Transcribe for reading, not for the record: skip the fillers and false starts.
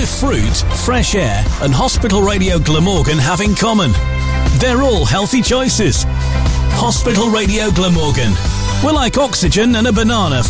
with fruit, fresh air and Hospital Radio Glamorgan have in common? They're all healthy choices. Hospital Radio Glamorgan. We're like oxygen and a banana